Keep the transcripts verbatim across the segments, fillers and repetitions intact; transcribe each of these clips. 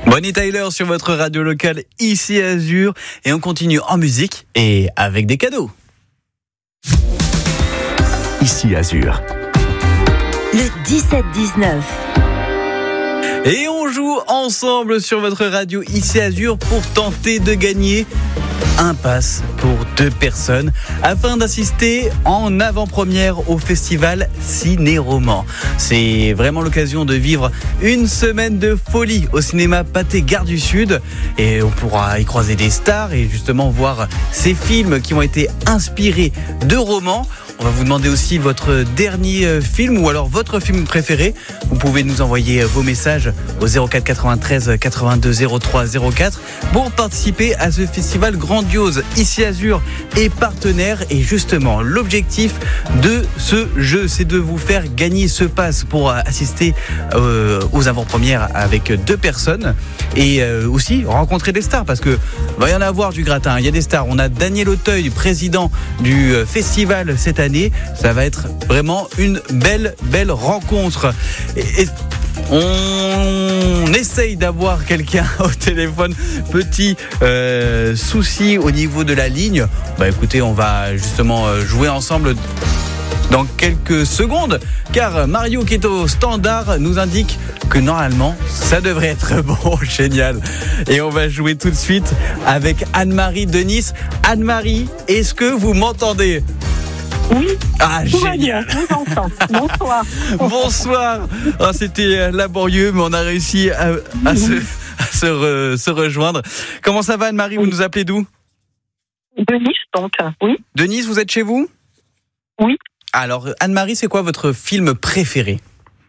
Bonnie Tyler sur votre radio locale ici Azur, et on continue en musique et avec des cadeaux. Ici Azur. Le dix-sept dix-neuf. Et on joue ensemble sur votre radio ici Azur pour tenter de gagner un pass pour deux personnes afin d'assister en avant-première au festival Ciné-Roman. C'est vraiment l'occasion de vivre une semaine de folie au cinéma Pathé Gare du Sud, et on pourra y croiser des stars et justement voir ces films qui ont été inspirés de romans. On va vous demander aussi votre dernier film ou alors votre film préféré. Vous pouvez nous envoyer vos messages au zéro quatre quatre-vingt-treize quatre-vingt-deux zéro trois zéro quatre pour participer à ce festival grandiose. Ici Azur est partenaire, et justement l'objectif de ce jeu, c'est de vous faire gagner ce pass pour assister euh, aux avant-premières avec deux personnes, et euh, aussi rencontrer des stars, parce que va y en avoir du gratin. Il y a des stars. On a Daniel Auteuil, président du festival cette année. Ça va être vraiment une belle, belle rencontre. Et, et on essaye d'avoir quelqu'un au téléphone. Petit euh, souci au niveau de la ligne. Bah écoutez, on va justement jouer ensemble dans quelques secondes, car Mario qui est au standard nous indique que normalement ça devrait être bon. Génial. Et on va jouer tout de suite avec Anne-Marie de Nice. Anne-Marie, est-ce que vous m'entendez ? Oui, ah, tout génial. va bien, je vous entends. Bonsoir. Bonsoir. Oh, c'était laborieux, mais on a réussi à, à, se, à se, re, se rejoindre. Comment ça va, Anne-Marie? Vous nous appelez d'où? De Nice, donc, oui. De Nice, vous êtes chez vous? Oui. Alors, Anne-Marie, c'est quoi votre film préféré?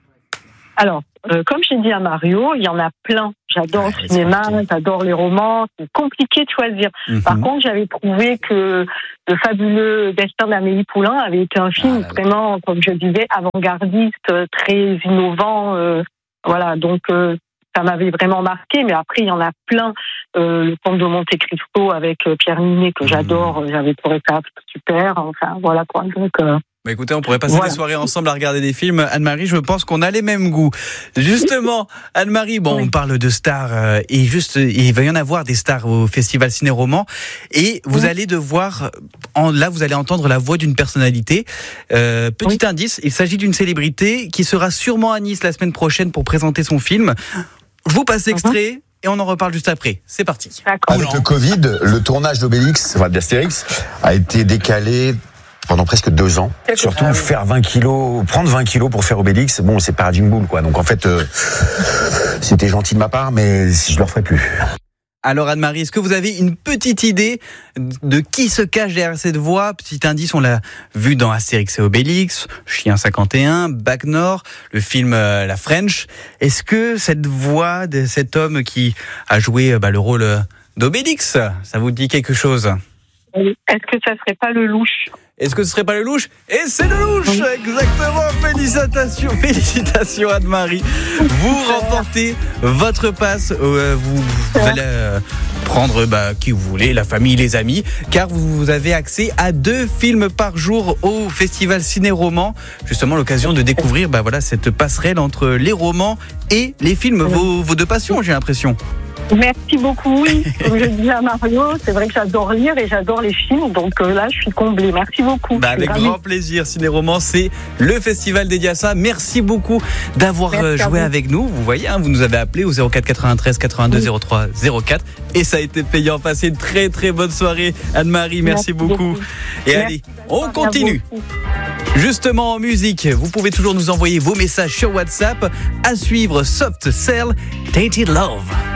Alors, euh, comme j'ai dit à Mario, il y en a plein. J'adore ah, le cinéma, j'adore les romans. C'est compliqué de choisir. Mm-hmm. Par contre, j'avais trouvé que Le fabuleux destin d'Amélie Poulain avait été un film ah, vraiment, comme je disais, avant-gardiste, très innovant. Euh, voilà, donc euh, ça m'avait vraiment marqué. Mais après, il y en a plein. Euh, le Comte de Monte Cristo avec Pierre Ninet, que j'adore. Mmh. J'avais trouvé ça super. Enfin, voilà quoi. Donc... Euh, Bah écoutez, on pourrait passer voilà. des soirées ensemble à regarder des films. Anne-Marie, je pense qu'on a les mêmes goûts. Justement, Anne-Marie, bon, oui. on parle de stars, euh, et juste, il va y en avoir des stars au Festival Ciné-Roman, et vous oui. allez devoir, en, là, vous allez entendre la voix d'une personnalité. Euh, petit oui. indice, il s'agit d'une célébrité qui sera sûrement à Nice la semaine prochaine pour présenter son film. Je vous passe extrait. Mm-hmm. Et on en reparle juste après. C'est parti. D'accord. Avec le Covid, le tournage d'Obélix, enfin d'Astérix, a été décalé pendant presque deux ans. Surtout ah, oui. faire vingt kilos, prendre vingt kilos pour faire Obélix, bon, c'est pas Raging Bull, quoi. Donc en fait, euh, c'était gentil de ma part, mais je le referai plus. Alors Anne-Marie, est-ce que vous avez une petite idée de qui se cache derrière cette voix? Petit indice, on l'a vu dans Astérix et Obélix, Chien cinquante et un, Bac Nord, le film euh, La French. Est-ce que cette voix de cet homme qui a joué bah, le rôle d'Obélix, ça vous dit quelque chose? Est-ce que ça serait pas le louche? Est-ce que ce serait pas le louche? Et c'est le louche, oui. Exactement. Félicitations, félicitations Anne-Marie. Vous remportez votre passe. Euh, vous, vous allez euh, prendre bah, qui vous voulez, la famille, les amis, car vous avez accès à deux films par jour au Festival Ciné-Roman. Justement, l'occasion de découvrir bah, voilà, cette passerelle entre les romans et les films. Vos, vos deux passions, j'ai l'impression. Merci beaucoup, oui. Comme je disais à Mario, c'est vrai que j'adore lire et j'adore les films, donc euh, là, je suis comblée. Merci beaucoup. Bah, avec grand plaisir. Ciné-Roman, c'est le festival dédié à ça. Merci beaucoup d'avoir Merci joué avec nous. Vous voyez, hein, vous nous avez appelé au zéro quatre quatre-vingt-treize quatre-vingt-deux zéro trois zéro quatre et ça a été payant. Passez une très très bonne soirée, Anne-Marie. Merci, Merci beaucoup. beaucoup. Et Merci. Allez, on continue. Justement en musique, vous pouvez toujours nous envoyer vos messages sur WhatsApp. À suivre, Soft Cell, Tainted Love.